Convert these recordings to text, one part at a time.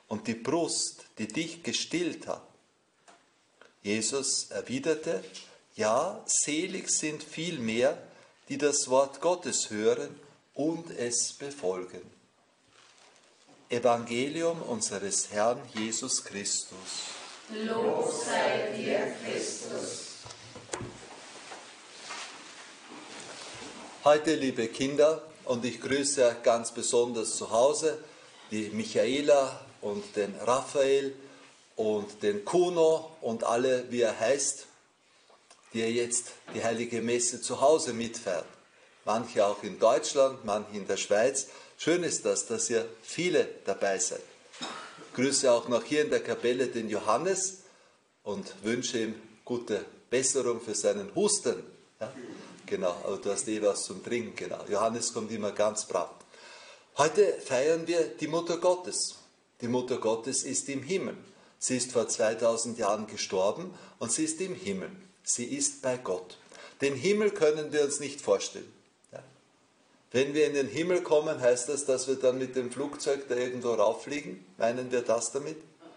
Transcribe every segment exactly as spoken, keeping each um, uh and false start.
und die Brust, die dich gestillt hat? Jesus erwiderte, ja, selig sind vielmehr, die das Wort Gottes hören und es befolgen. Evangelium unseres Herrn Jesus Christus. Lob sei dir, Christus. Heute, liebe Kinder, und ich grüße ganz besonders zu Hause die Michaela und den Raphael und den Kuno und alle, wie er heißt, die jetzt die Heilige Messe zu Hause mitfeiern. Manche auch in Deutschland, manche in der Schweiz. Schön ist das, dass ihr viele dabei seid. Ich grüße auch noch hier in der Kapelle den Johannes und wünsche ihm gute Besserung für seinen Husten. Ja? Genau, aber du hast eh was zum Trinken, genau. Johannes kommt immer ganz brav. Heute feiern wir die Mutter Gottes. Die Mutter Gottes ist im Himmel. Sie ist vor zweitausend Jahren gestorben und sie ist im Himmel. Sie ist bei Gott. Den Himmel können wir uns nicht vorstellen. Ja. Wenn wir in den Himmel kommen, heißt das, dass wir dann mit dem Flugzeug da irgendwo rauffliegen? Meinen wir das damit?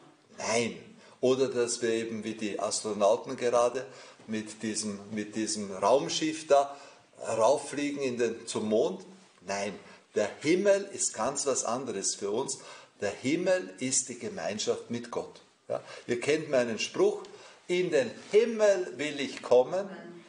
Nein. Oder dass wir eben wie die Astronauten gerade mit diesem, mit diesem Raumschiff da rauffliegen in den, zum Mond? Nein. Der Himmel ist ganz was anderes für uns. Der Himmel ist die Gemeinschaft mit Gott. Ja. Ihr kennt meinen Spruch, in den Himmel will ich kommen,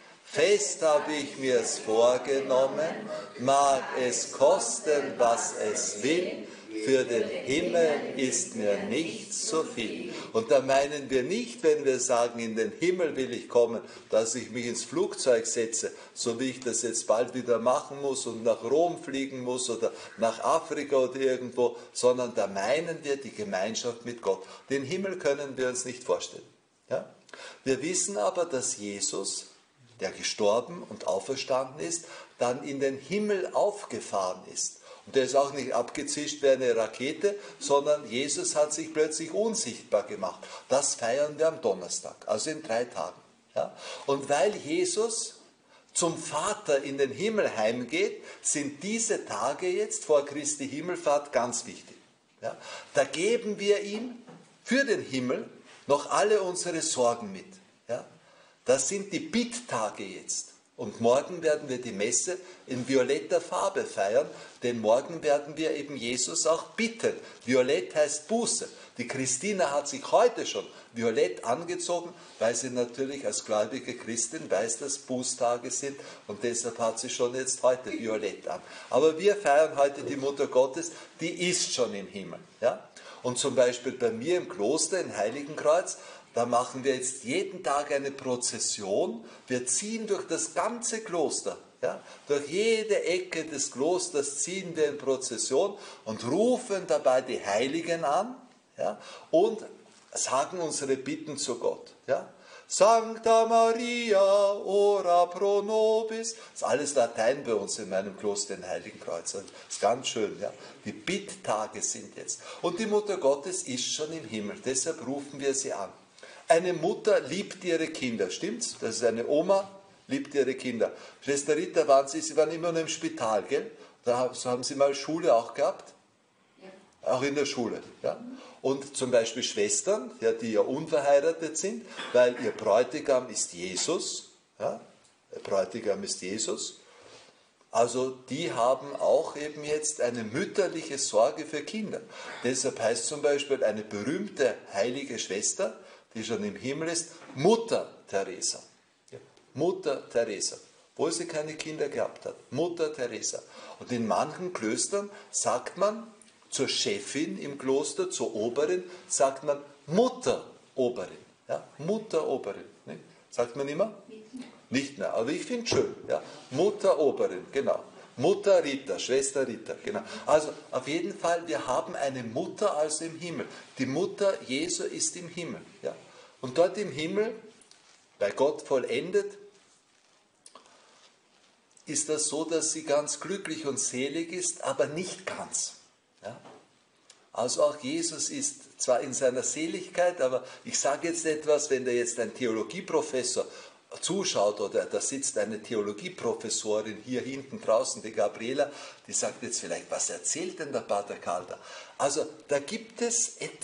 fest habe ich mir's vorgenommen, mag es kosten, was es will, für den Himmel ist mir nichts so viel. Und da meinen wir nicht, wenn wir sagen, in den Himmel will ich kommen, dass ich mich ins Flugzeug setze, so wie ich das jetzt bald wieder machen muss und nach Rom fliegen muss oder nach Afrika oder irgendwo, sondern da meinen wir die Gemeinschaft mit Gott. Den Himmel können wir uns nicht vorstellen. Ja? Wir wissen aber, dass Jesus, der gestorben und auferstanden ist, dann in den Himmel aufgefahren ist. Und der ist auch nicht abgezischt wie eine Rakete, sondern Jesus hat sich plötzlich unsichtbar gemacht. Das feiern wir am Donnerstag, also in drei Tagen. Ja? Und weil Jesus zum Vater in den Himmel heimgeht, sind diese Tage jetzt vor Christi Himmelfahrt ganz wichtig. Ja? Da geben wir ihm für den Himmel noch alle unsere Sorgen mit. Ja? Das sind die Bitttage jetzt. Und morgen werden wir die Messe in violetter Farbe feiern, denn morgen werden wir eben Jesus auch bitten. Violett heißt Buße. Die Christina hat sich heute schon violett angezogen, weil sie natürlich als gläubige Christin weiß, dass Bußtage sind und deshalb hat sie schon jetzt heute violett an. Aber wir feiern heute die Mutter Gottes, die ist schon im Himmel. Ja? Und zum Beispiel bei mir im Kloster in Heiligenkreuz, da machen wir jetzt jeden Tag eine Prozession. Wir ziehen durch das ganze Kloster. Ja? Durch jede Ecke des Klosters ziehen wir in Prozession und rufen dabei die Heiligen an, ja? Und sagen unsere Bitten zu Gott. Ja? Sancta Maria, ora pro nobis. Das ist alles Latein bei uns in meinem Kloster in Heiligenkreuz. Das ist ganz schön. Ja? Die Bitttage sind jetzt. Und die Mutter Gottes ist schon im Himmel. Deshalb rufen wir sie an. Eine Mutter liebt ihre Kinder, stimmt's? Das ist eine Oma, liebt ihre Kinder. Schwester Rita, waren Sie, Sie waren immer nur im Spital, gell? Da so haben Sie mal Schule auch gehabt? Ja. Auch in der Schule, ja? Und zum Beispiel Schwestern, ja, die ja unverheiratet sind, weil ihr Bräutigam ist Jesus, ja? Der Bräutigam ist Jesus. Also die haben auch eben jetzt eine mütterliche Sorge für Kinder. Deshalb heißt zum Beispiel eine berühmte heilige Schwester, die schon im Himmel ist, Mutter Teresa. Ja. Mutter Teresa, obwohl sie keine Kinder gehabt hat. Mutter Teresa. Und in manchen Klöstern sagt man zur Chefin im Kloster, zur Oberin, sagt man Mutter Oberin. Ja. Mutter Oberin. Ne? Sagt man immer? Nicht mehr, aber ich finde es schön. Ja. Mutter Oberin, genau. Mutter Rita, Schwester Rita, genau. Also auf jeden Fall, wir haben eine Mutter also im Himmel. Die Mutter Jesu ist im Himmel. Ja. Und dort im Himmel, bei Gott vollendet, ist das so, dass sie ganz glücklich und selig ist, aber nicht ganz. Ja. Also auch Jesus ist zwar in seiner Seligkeit, aber ich sage jetzt etwas, wenn da jetzt ein Theologieprofessor zuschaut oder da sitzt eine Theologieprofessorin hier hinten draußen, die Gabriela, die sagt jetzt vielleicht, was erzählt denn der Pater Karl da? Also da gibt es etwas,